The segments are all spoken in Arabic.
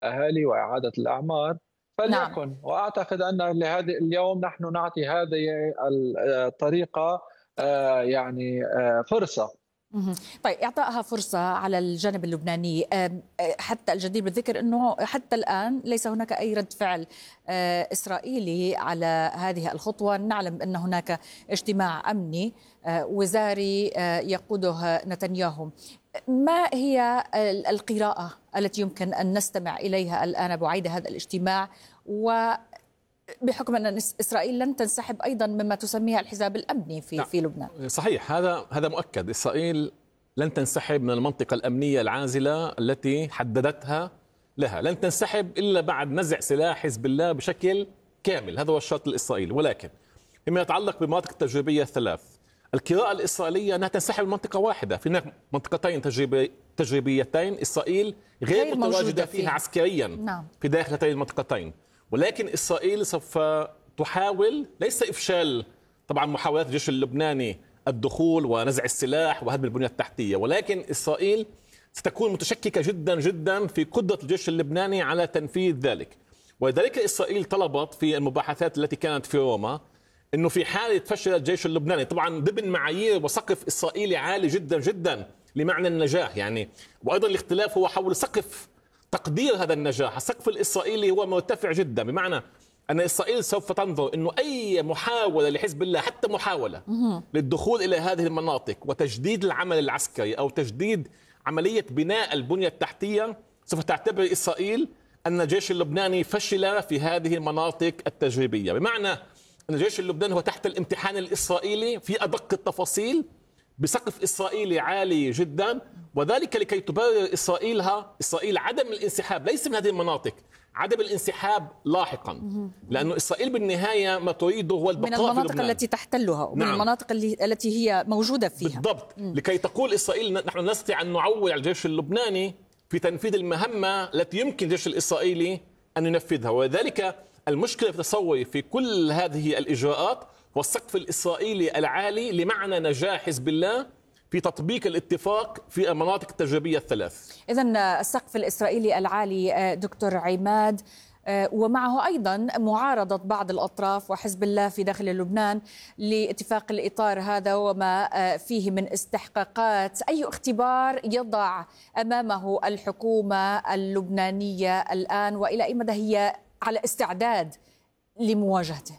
الأهالي وإعادة الأعمار نعم. فليكن. وأعتقد أن لهذه اليوم نحن نعطي هذه الطريقة يعني فرصة. طيب، إعطائها فرصة على الجانب اللبناني. حتى الجدير بالذكر أنه حتى الآن ليس هناك أي رد فعل إسرائيلي على هذه الخطوة. نعلم أن هناك اجتماع أمني وزاري يقوده نتنياهو. ما هي القراءة التي يمكن أن نستمع إليها الآن بعيد هذا الاجتماع، وبحكم أن إسرائيل لن تنسحب أيضا مما تسميها الحزاب الأمني في لبنان؟ صحيح، هذا مؤكد. إسرائيل لن تنسحب من المنطقة الأمنية العازلة التي حددتها لها، لن تنسحب إلا بعد نزع سلاح حزب الله بشكل كامل. هذا هو الشرط الإسرائيلي. ولكن فيما يتعلق بالمناطق التجريبية الثلاث، القراءة الإسرائيلية أنها تنسحب من منطقة واحدة. في هناك منطقتين تجريبيتين إسرائيل غير متواجدة فيها عسكريا. نعم. في داخل هاتين المنطقتين. ولكن إسرائيل سوف تحاول، ليس إفشال طبعا محاولات الجيش اللبناني الدخول ونزع السلاح وهدم البنية التحتية، ولكن إسرائيل ستكون متشككة جدا جدا في قدرة الجيش اللبناني على تنفيذ ذلك. ولذلك إسرائيل طلبت في المباحثات التي كانت في روما انه في حاله فشل الجيش اللبناني، طبعا ضمن معايير وسقف اسرائيلي عالي جدا جدا لمعنى النجاح يعني، وايضا الاختلاف هو حول سقف تقدير هذا النجاح. السقف الاسرائيلي هو مرتفع جدا، بمعنى ان اسرائيل سوف تنظر انه اي محاوله لحزب الله، حتى محاوله للدخول الى هذه المناطق وتجديد العمل العسكري او تجديد عمليه بناء البنيه التحتيه، سوف تعتبر اسرائيل ان الجيش اللبناني فشل في هذه المناطق التجريبيه. بمعنى أن الجيش اللبناني هو تحت الامتحان الإسرائيلي في أدق التفاصيل بسقف إسرائيلي عالي جدا، وذلك لكي تبرر إسرائيل عدم الانسحاب، ليس من هذه المناطق، عدم الانسحاب لاحقا، لأنه إسرائيل بالنهاية ما تريده هو البقاء من في المناطق لبنان. التي تحتلها ومن نعم. المناطق التي هي موجودة فيها بالضبط. لكي تقول إسرائيل نحن نستطيع أن نعول على الجيش اللبناني في تنفيذ المهمة التي يمكن الجيش الإسرائيلي أن ينفذها. وذلك المشكلة في تصوري في كل هذه الإجراءات هو السقف الإسرائيلي العالي لمعنى نجاح حزب الله في تطبيق الاتفاق في المناطق التجريبية الثلاث. إذن السقف الإسرائيلي العالي دكتور عماد، ومعه أيضا معارضة بعض الأطراف وحزب الله في داخل لبنان لاتفاق الإطار هذا وما فيه من استحقاقات. أي اختبار يضع أمامه الحكومة اللبنانية الآن، وإلى أي مدى هي على استعداد لمواجهته؟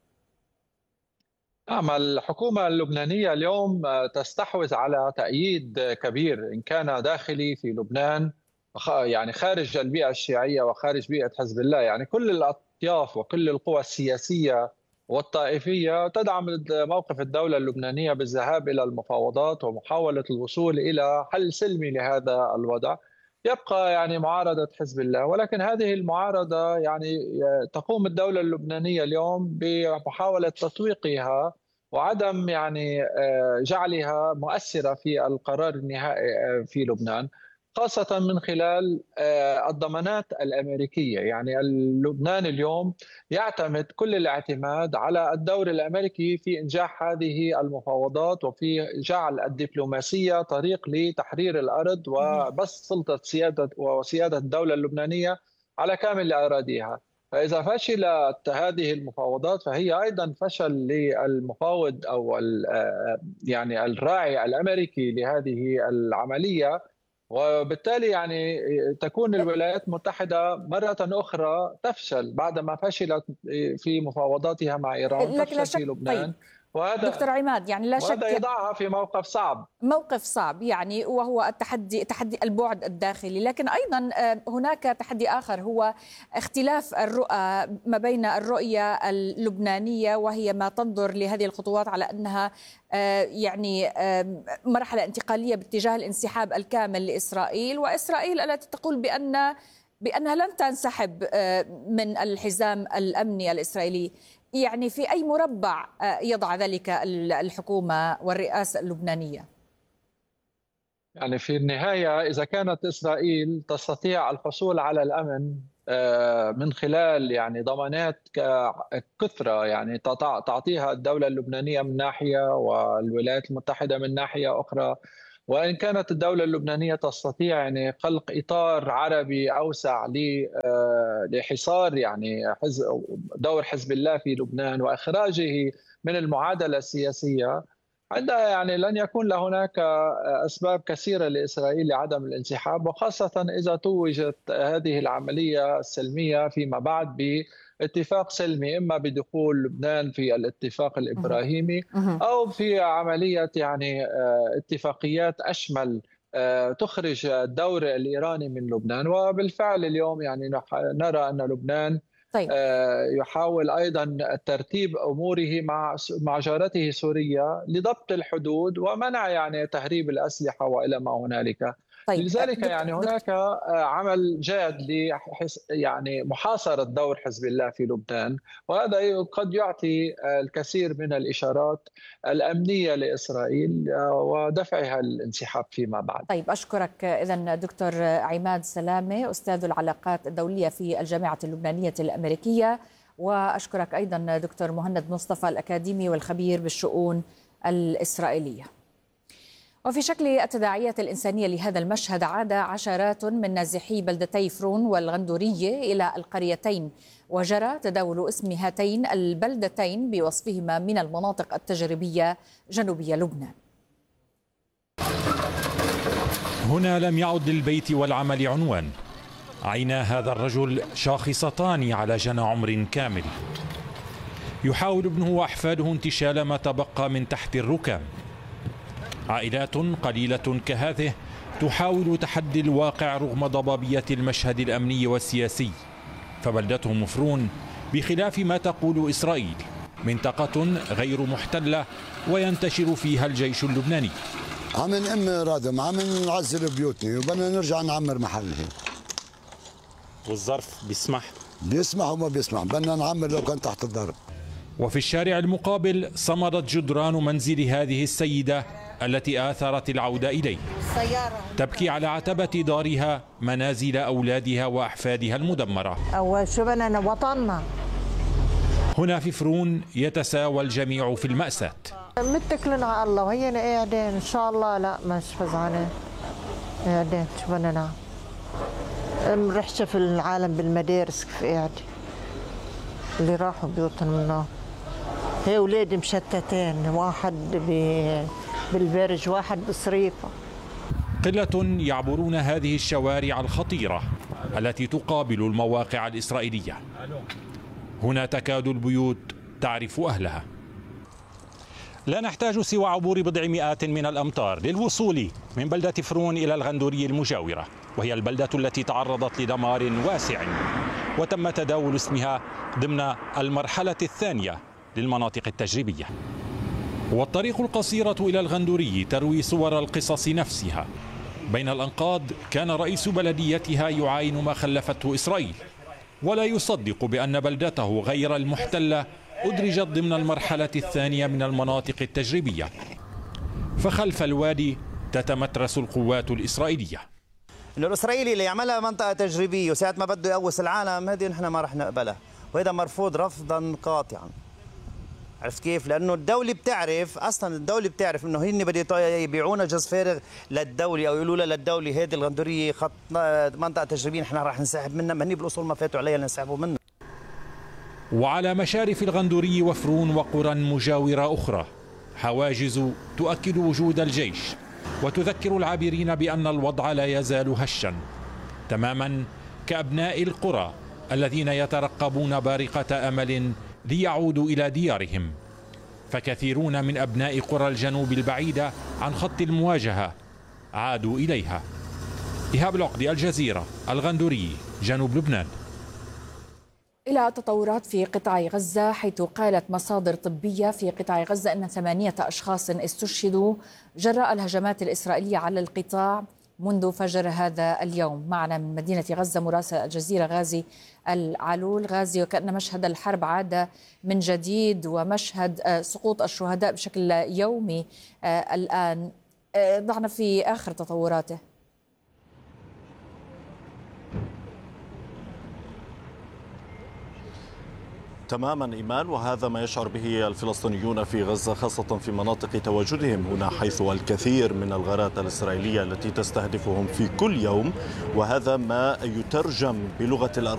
نعم، الحكومة اللبنانية اليوم تستحوذ على تأييد كبير، إن كان داخلي في لبنان يعني خارج البيئة الشيعية وخارج بيئة حزب الله. يعني كل الأطياف وكل القوى السياسية والطائفية تدعم موقف الدولة اللبنانية بالذهاب إلى المفاوضات ومحاولة الوصول إلى حل سلمي لهذا الوضع. يبقى يعني معارضة حزب الله، ولكن هذه المعارضة يعني تقوم الدولة اللبنانية اليوم بمحاولة تطويقها وعدم يعني جعلها مؤثرة في القرار النهائي في لبنان، خاصة من خلال الضمانات الأمريكية. يعني لبنان اليوم يعتمد كل الاعتماد على الدور الأمريكي في إنجاح هذه المفاوضات وفي جعل الدبلوماسية طريق لتحرير الأرض وبسط سلطة سيادة الدولة اللبنانية على كامل أراضيها. فإذا فشلت هذه المفاوضات فهي أيضا فشل للمفاوض أو يعني الراعي الأمريكي لهذه العملية، وبالتالي يعني تكون الولايات المتحدة مرة أخرى تفشل بعدما فشلت في مفاوضاتها مع إيران، لكن لا تفشل في شك. لبنان. طيب وهذا دكتور عماد، يعني لا شك يضعها في موقف صعب. موقف صعب يعني، وهو تحدي البعد الداخلي. لكن أيضا هناك تحدي آخر، هو اختلاف الرؤى ما بين الرؤية اللبنانية وهي ما تنظر لهذه الخطوات على أنها يعني مرحلة انتقالية باتجاه الانسحاب الكامل لإسرائيل، وإسرائيل التي تقول بأنها لن تنسحب من الحزام الأمني الإسرائيلي. يعني في أي مربع يضع ذلك الحكومة والرئاسة اللبنانية؟ يعني في النهاية إذا كانت إسرائيل تستطيع الحصول على الأمن من خلال يعني ضمانات كثرة يعني تعطيها الدولة اللبنانية من ناحية والولايات المتحدة من ناحية أخرى، وإن كانت الدولة اللبنانية تستطيع يعني خلق إطار عربي أوسع لحصار يعني دور حزب الله في لبنان وإخراجه من المعادلة السياسية، عندها يعني لن يكون هناك أسباب كثيرة لإسرائيل لعدم الانسحاب، وخاصة إذا توجت هذه العملية السلمية فيما بعد باتفاق سلمي، إما بدخول لبنان في الاتفاق الإبراهيمي أو في عملية يعني اتفاقيات أشمل تخرج الدور الإيراني من لبنان. وبالفعل اليوم يعني نرى أن لبنان طيب. يحاول أيضا ترتيب أموره مع جارته سوريا لضبط الحدود ومنع يعني تهريب الأسلحة وإلى ما هنالك. طيب. لذلك يعني هناك عمل جاد يعني محاصرة دور حزب الله في لبنان، وهذا قد يعطي الكثير من الإشارات الأمنية لإسرائيل ودفعها الانسحاب فيما بعد. طيب، أشكرك إذن دكتور عماد سلامة، أستاذ العلاقات الدولية في الجامعة اللبنانية الأمريكية، وأشكرك أيضا دكتور مهند مصطفى الأكاديمي والخبير بالشؤون الإسرائيلية. وفي شكل التداعيات الإنسانية لهذا المشهد، عاد عشرات من نازحي بلدتي فرون والغندورية إلى القريتين، وجرى تداول اسم هاتين البلدتين بوصفهما من المناطق التجريبية جنوبي لبنان. هنا لم يعد للبيت والعمل عنوان. عينا هذا الرجل شاخصتان على جنى عمر كامل. يحاول ابنه وأحفاده انتشال ما تبقى من تحت الركام. عائلات قليلة كهذه تحاول تحدي الواقع رغم ضبابية المشهد الأمني والسياسي. فبلدتهم فرون بخلاف ما تقول إسرائيل منطقة غير محتلة وينتشر فيها الجيش اللبناني. عم نأم رادم، عم نعزل بيوتنا وبدنا نرجع نعمر محلها. والظرف بيسمح وما بيسمح، بدنا نعمر لو كان تحت الضرب. وفي الشارع المقابل صمدت جدران منزل هذه السيدة التي آثرت العودة إليه. تبكي على عتبة دارها منازل أولادها وأحفادها المدمرة. أول شو بدنا وطننا. هنا في فرون يتساوى الجميع في المأساة. متكلين على الله وهينا قاعدين إن شاء الله. لا مش فزعانين، قاعدين شو بدنا نعمل. مرحشة في العالم بالمدارس كيف قاعد اللي راحوا بيوتهم منهم. هي أولادي مشتتين، واحد بالبرج واحد بصريفة. قلة يعبرون هذه الشوارع الخطيرة التي تقابل المواقع الإسرائيلية. هنا تكاد البيوت تعرف أهلها. لا نحتاج سوى عبور بضع مئات من الأمتار للوصول من بلدة فرون إلى الغندورية المجاورة، وهي البلدة التي تعرضت لدمار واسع وتم تداول اسمها ضمن المرحلة الثانية للمناطق التجريبية. والطريق القصيرة إلى الغندوري تروي صور القصص نفسها. بين الأنقاض كان رئيس بلديتها يعاين ما خلفته إسرائيل، ولا يصدق بأن بلدته غير المحتلة أدرجت ضمن المرحلة الثانية من المناطق التجريبية. فخلف الوادي تتمترس القوات الإسرائيلية. إنه الإسرائيلي اللي يعملها منطقة تجريبية وساعة ما بده يقوس العالم، هذه نحن ما رح نقبلها، وهذا مرفوض رفضا قاطعا. عرفت كيف؟ لأنه الدولة بتعرف، أصلا الدولة بتعرف إنه هن بده يبيعونا جز فارغ للدولة أو يقولوا لها للدولة هذه الغندورية خط منطقة تجريبية نحن رح ننسحب منها، ما هن بالأصول ما فاتوا عليها لنسحبوا منها. وعلى مشارف الغندوري وفرون وقرى مجاورة أخرى حواجز تؤكد وجود الجيش وتذكر العابرين بأن الوضع لا يزال هشا، تماما كأبناء القرى الذين يترقبون بارقة أمل ليعودوا إلى ديارهم. فكثيرون من أبناء قرى الجنوب البعيدة عن خط المواجهة عادوا إليها. إيهاب العقدي، الجزيرة، الغندوري، جنوب لبنان. إلى تطورات في قطاع غزة، حيث قالت مصادر طبية في قطاع غزة أن 8 أشخاص استشهدوا جراء الهجمات الإسرائيلية على القطاع منذ فجر هذا اليوم. معنا من مدينة غزة مراسل الجزيرة غازي العلول. غازي، وكأن مشهد الحرب عاد من جديد ومشهد سقوط الشهداء بشكل يومي الآن، ضعنا في آخر تطوراته. تماما إيمان، وهذا ما يشعر به الفلسطينيون في غزة خاصة في مناطق تواجدهم هنا، حيث الكثير من الغارات الإسرائيلية التي تستهدفهم في كل يوم، وهذا ما يترجم بلغة الأرقام